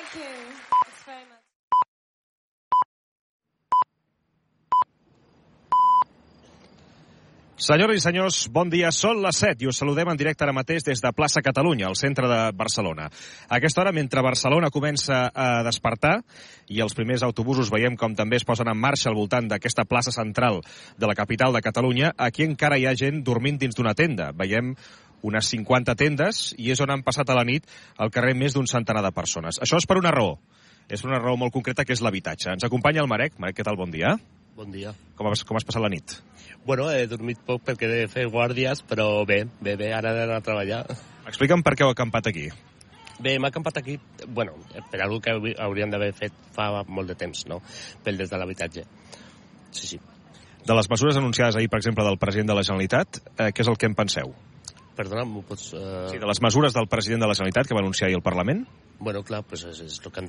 Thank you. Thanks very much. Senyores i senyors, bon dia. Són les 7 i us saludem en directe ara mateix des de Plaça Catalunya, al centre de Barcelona. A aquesta hora, mentre Barcelona comença a despertar i els primers autobusos veiem com també es posen en marxa al voltant d'aquesta plaça central de la capital de Catalunya, aquí encara hi ha gent dormint dins d'una tenda. Veiem unes 50 tendes i és on han passat a la nit al carrer més d'un centenar de persones. Això és per una raó. És per una raó molt concreta, que és l'habitatge. Ens acompanya el Marek. Marek, què tal? Bon dia. Bon dia. Com has passat la nit? Bueno, he dormit poc perquè he de fer guàrdies, però bé, ara he d'anar a treballar. Explica'm per què heu acampat aquí. Bé, hem acampat aquí, bueno, per algo que hauríem d'haver fet fa molt de temps, no? Pel des de l'habitatge. Sí. De les mesures anunciades ahir, per exemple, del president de la Generalitat, què és el que en penseu? Perdona, m'ho pots... Sí, de les mesures del president de la Generalitat que va anunciar ahir al Parlament? Bueno, clar, pues és el que han